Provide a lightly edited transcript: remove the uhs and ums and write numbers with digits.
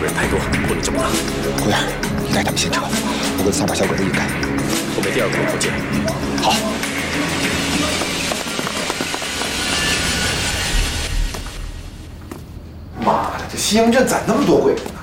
人太多，混了这么大。 胡元，你带他们先撤，我跟3把小鬼子引开。 后面第2个路口见。 好。 妈的，这西营镇咋那么多鬼子呢？